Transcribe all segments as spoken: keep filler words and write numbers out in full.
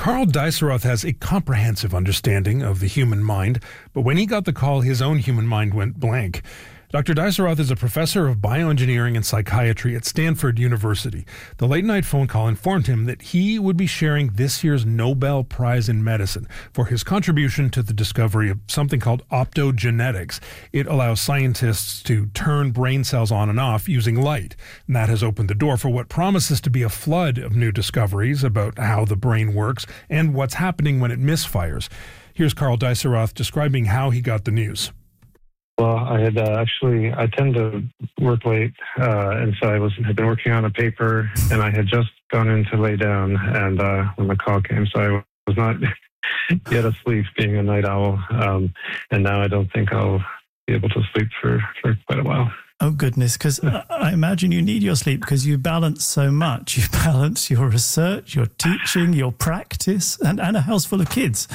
Karl Deisseroth has a comprehensive understanding of the human mind, but when he got the call, his own human mind went blank. Doctor Deisseroth is a professor of bioengineering and psychiatry at Stanford University. The late-night phone call informed him that he would be sharing this year's Nobel Prize in Medicine for his contribution to the discovery of something called optogenetics. It allows scientists to turn brain cells on and off using light, and that has opened the door for what promises to be a flood of new discoveries about how the brain works and what's happening when it misfires. Here's Karl Deisseroth describing how he got the news. Well, I had uh, actually, I tend to work late, uh, and so I was had been working on a paper, and I had just gone in to lay down, and uh, when the call came, so I was not yet asleep, being a night owl, um, and now I don't think I'll be able to sleep for, for quite a while. Oh, goodness, because I imagine you need your sleep because you balance so much. You balance your research, your teaching, your practice, and, and a house full of kids.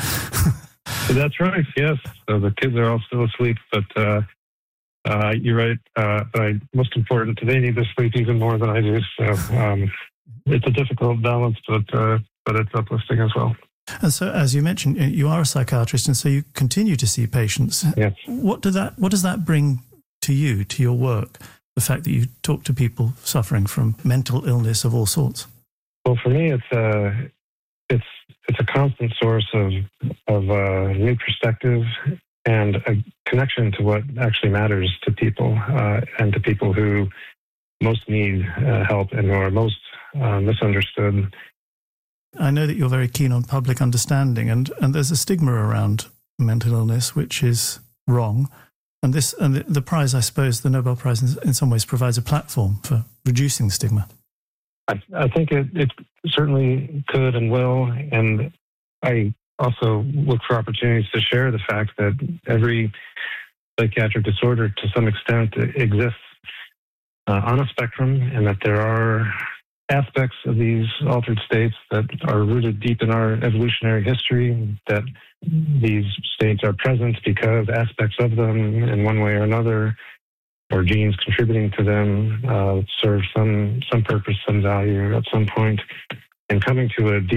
That's right, yes. So the kids are all still asleep, but uh, uh, you're right. Uh, I, most important, they need their sleep even more than I do. So um, it's a difficult balance, but uh, but it's uplifting as well. And so, as you mentioned, you are a psychiatrist, and so you continue to see patients. Yes. What do that? What does that bring to you, to your work? The fact that you talk to people suffering from mental illness of all sorts. Well, for me, it's a it's it's a constant source of of uh, new perspective and a connection to what actually matters to people uh, and to people who most need uh, help and who are most uh, misunderstood. I know that you're very keen on public understanding, and, and there's a stigma around mental illness, which is wrong. And this and the, the prize, I suppose, the Nobel Prize, in, in some ways provides a platform for reducing the stigma. I, I think it, it certainly could and will, and I also look for opportunities to share the fact that every psychiatric disorder, to some extent, exists uh, on a spectrum, and that there are aspects of these altered states that are rooted deep in our evolutionary history, that these states are present because aspects of them, in one way or another, or genes contributing to them, uh, serve some some purpose, some value at some point. And coming to a deep